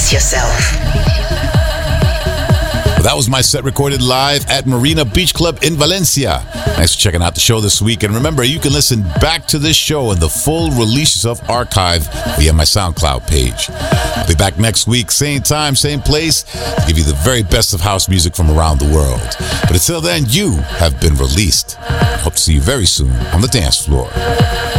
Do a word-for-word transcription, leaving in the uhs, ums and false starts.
Release yourself. That was my set recorded live at Marina Beach Club in Valencia. Thanks for checking out the show this week. And remember, you can listen back to this show and the full Release Yourself archive via my SoundCloud page. I'll be back next week, same time, same place, to give you the very best of house music from around the world. But until then, you have been released. Hope to see you very soon on the dance floor.